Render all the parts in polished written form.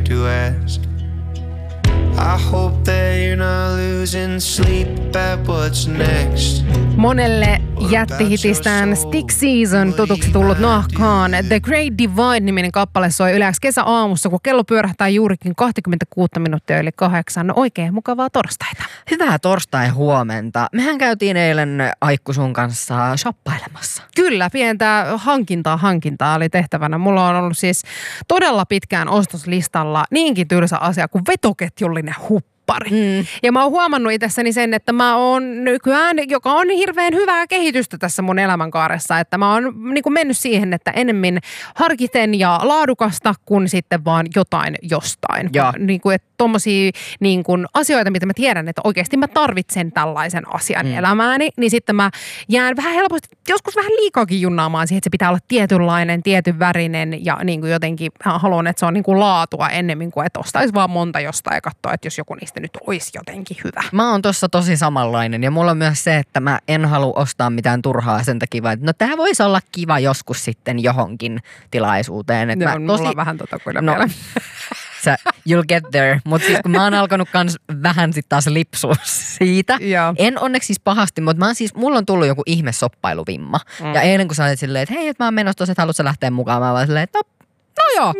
scared to ask. I hope that you're not losing sleep at what's next. Monelle jättihitistään Stick Season tutuksi tullut Noah Kahan The Great Divide-niminen kappale soi yleensä kesäaamussa, kun kello pyörähtää juurikin 26 minuuttia yli 8. No oikein mukavaa torstaita. Hyvää torstai-huomenta. Mehän käytiin eilen Aikku sun kanssa shoppailemassa. Kyllä, pientä hankintaa oli tehtävänä. Mulla on ollut siis todella pitkään ostoslistalla niinkin tylsä asia kuin vetoketjullinen huppari. Ja mä oon huomannut itsessäni sen, että mä oon nykyään, joka on hirveän hyvää kehitystä tässä mun elämänkaaressa, että mä oon niin kuin mennyt siihen, että enemmän harkiten ja laadukasta kuin sitten vaan jotain jostain. Niin kuin, että tommosia niin kuin asioita, mitä mä tiedän, että oikeasti mä tarvitsen tällaisen asian elämääni, niin sitten mä jään vähän helposti, joskus vähän liikaakin junnaamaan siihen, että se pitää olla tietynlainen, tietyn värinen ja niin kuin jotenkin haluan, että se on niin kuin laatua ennemmin kuin, että ostaisi vaan monta jostain ja katsoa, että jos joku niistä nyt olisi jotenkin hyvä. Mä oon tossa tosi samanlainen ja mulla on myös se, että mä en halua ostaa mitään turhaa sen takia, että no tää voisi olla kiva joskus sitten johonkin tilaisuuteen. Että no, mulla on vähän kyllä vielä. You'll get there. Mutta siis kun mä oon alkanut kans vähän sit taas lipsua siitä. Ja. En onneksi siis pahasti, mutta mulla on tullut joku ihme soppailuvimma. Ja eilen kun sä olet silleen, että hei, että mä oon menossa tuossa, että haluatko sä lähteä mukaan? Mä vaan silleen, että no joo.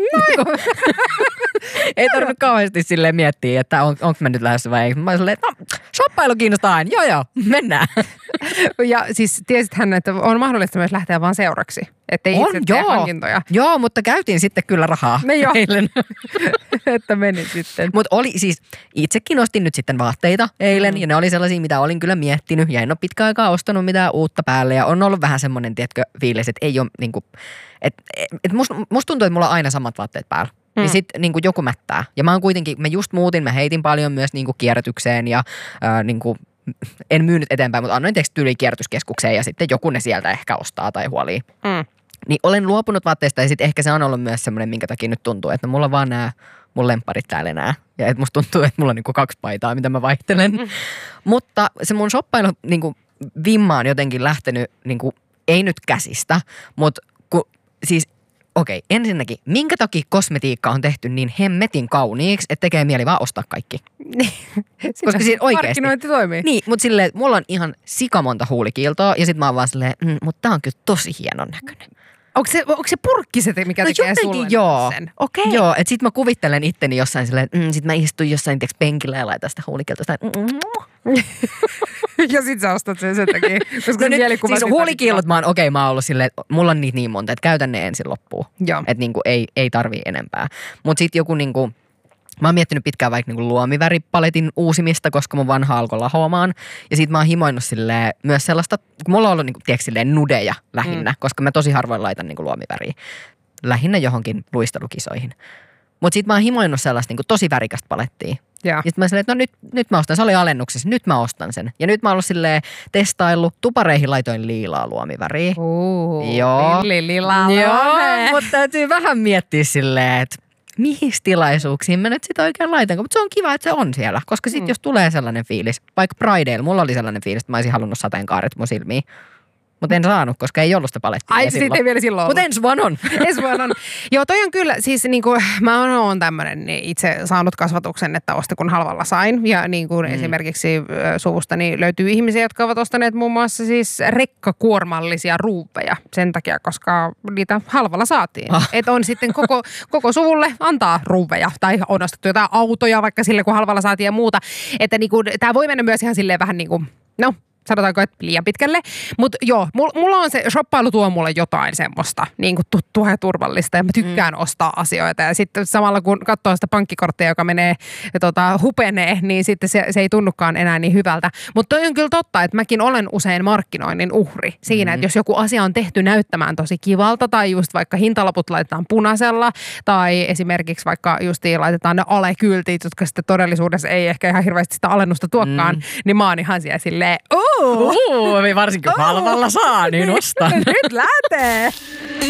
Ei tarvinnut kauheasti silleen miettiä, että onko mä nyt lähdössä vai ei. Mä oon silleen, että no, shoppailu kiinnostaa aina. Joo, mennään. Ja siis tiesithän, että on mahdollista myös lähteä vaan seuraksi. Että ei itse tee hankintoja. Joo, mutta käytiin sitten kyllä rahaa eilen. Että meni sitten. Mutta oli siis, itsekin ostin nyt sitten vaatteita eilen ja ne oli sellaisia, mitä olin kyllä miettinyt ja en ole pitkään aikaa ostanut mitään uutta päälle ja on ollut vähän semmoinen, tiedätkö, fiilis, että ei ole niinku, että musta tuntuu, että mulla on aina samat vaatteet päällä. Niin sitten niinku joku mättää. Ja mä just muutin, mä heitin paljon myös niinku kierrätykseen ja niinku, en myynyt eteenpäin, mutta annoin tyyliin kierrätyskeskukseen ja sitten joku ne sieltä ehkä ostaa tai huolii. Niin olen luopunut vaatteista ja sitten ehkä se on ollut myös semmoinen, minkä takia nyt tuntuu, että mulla on vaan nämä mun lempparit täällä enää. Ja että musta tuntuu, että mulla on niinku 2 paitaa, mitä mä vaihtelen. Mutta se mun shoppailu niinku vimma on jotenkin lähtenyt, niinku, ei nyt käsistä, mutta siis okei, ensinnäkin, minkä takia kosmetiikka on tehty niin hemmetin kauniiksi, että tekee mieli vaan ostaa kaikki? Koska siinä oikeasti. Markkinointi toimii. Niin, mutta silleen, mulla on ihan sikamonta huulikiiltoa ja sit mä oon vaan silleen, mutta tää on kyllä tosi hienon näköinen. Onko se purkki se, mikä tekee sulle sen? Okay. Joo, että sit mä kuvittelen itteni jossain silleen, sit mä istun jossain penkillä ja laitan sitä huulikiiltoa. Ja sit sä ostat sen takia. Koska no nyt, siis huulikiilot mä oon ollut silleen, että mulla on niitä niin monta, että käytän ne ensin loppuun. Että niinku ei tarvii enempää. Mut sit joku niinku, mä oon miettinyt pitkään vaikka niinku luomiväripaletin uusimista, koska mun vanha alkoi lahoamaan. Ja sit mä oon himoinut silleen myös sellaista, kun mulla on ollut niinku, tiedätkö, silleen nudeja lähinnä, koska mä tosi harvoin laitan niinku luomiväriä. Lähinnä johonkin luistelukisoihin. Mut sit mä oon himoinut sellaista niinku tosi värikästä palettia. Ja sitten mä silleen, että no nyt mä ostan, se oli alennuksessa, nyt mä ostan sen. Ja nyt mä oon ollut silleen testaillut, tupareihin laitoin liilaa luomiväriä. Joo. Lilaa. Joo, mutta täytyy vähän miettiä silleen, että mihin tilaisuuksiin mä nyt sitä oikein laitan. Mutta se on kiva, että se on siellä, koska sit jos tulee sellainen fiilis, vaikka Prideilla, mulla oli sellainen fiilis, että mä olisin halunnut sateenkaaret mun silmiin. Mutta en saanut, koska ei ollut sitä palettia. Ai, siitä ei vielä silloin Mutta ensi vuonna on. Ensi vuonna on. Joo, toi on kyllä, siis niinku, mä oon tämmönen itse saanut kasvatuksen, että osta kun halvalla sain. Ja niin kuin esimerkiksi suvustani löytyy ihmisiä, jotka ovat ostaneet muun muassa siis rekkakuormallisia ruuveja sen takia, koska niitä halvalla saatiin. Että on sitten koko suvulle antaa ruuveja tai on ostettu jotain autoja vaikka sille, kun halvalla saatiin ja muuta. Että niinku, tää voi mennä myös ihan silleen vähän niin kuin, no, sanotaanko, että liian pitkälle. Mutta joo, mulla on se, shoppailu tuo mulle jotain semmoista niin kuin tuttua ja turvallista ja mä tykkään ostaa asioita. Ja sitten samalla kun katsoo sitä pankkikorttia, joka menee hupenee, niin sitten se ei tunnukaan enää niin hyvältä. Mutta toi on kyllä totta, että mäkin olen usein markkinoinnin uhri siinä, että jos joku asia on tehty näyttämään tosi kivalta tai just vaikka hintalaput laitetaan punaisella tai esimerkiksi vaikka justiin laitetaan ne alekyltit, jotka sitten todellisuudessa ei ehkä ihan hirveästi sitä alennusta tuokkaan, niin mä oon ihan siellä silleen, varsinkin halvalla saa, niin ostan. Nyt lähtee!